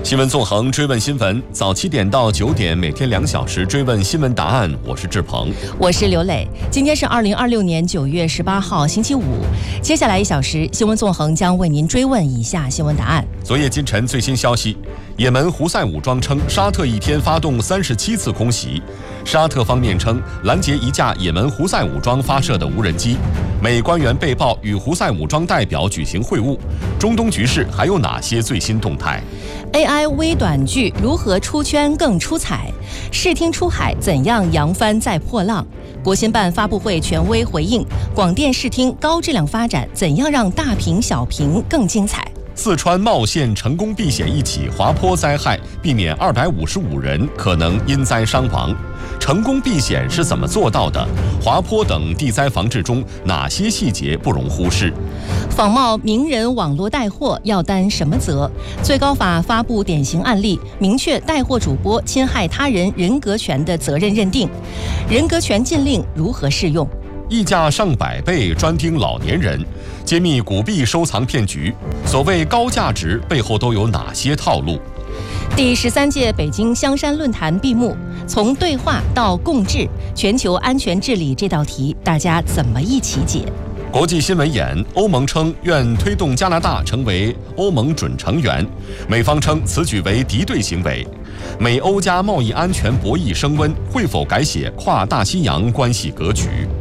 新闻纵横，追问新闻，早7点到9点，每天2小时追问新闻答案。我是志鹏， 我是刘磊。今天是2026年9月18号，星期五。接下来1小时，新闻纵横将为您追问以下新闻答案。 昨夜今晨最新消息，也门胡塞武装称，沙特一天发动37次空袭。沙特方面称，拦截一架也门胡塞武装发射的无人机。美官员被曝与胡塞武装代表举行会晤。中东局势还有哪些最新动态？ AI 微短剧如何出圈更出彩？视听出海怎样扬帆再破浪？国新办发布会权威回应：广电视听高质量发展，怎样让大屏小屏更精彩？ 四川茂县成功避险一起滑坡灾害，避免255人可能因灾伤亡。成功避险是怎么做到的？滑坡等地灾防治中哪些细节不容忽视？ 仿冒名人网络带货要担什么责？最高法发布典型案例，明确带货主播侵害他人人格权的责任认定。人格权禁令如何适用？ 溢价上百倍专盯老年人，揭秘古币收藏骗局。所谓高价值背后都有哪些套路？ 第13届北京香山论坛闭幕，从对话到共治，全球安全治理这道题，大家怎么一起解？ 国际新闻眼，欧盟称愿推动加拿大成为欧盟准成员，美方称此举为敌对行为。美欧加贸易安全博弈升温，会否改写跨大西洋关系格局？